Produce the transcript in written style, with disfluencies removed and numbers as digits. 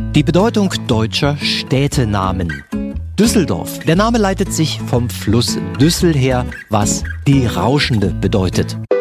Die Bedeutung deutscher Städtenamen. Düsseldorf. Der Name leitet sich vom Fluss Düssel her, was die Rauschende bedeutet.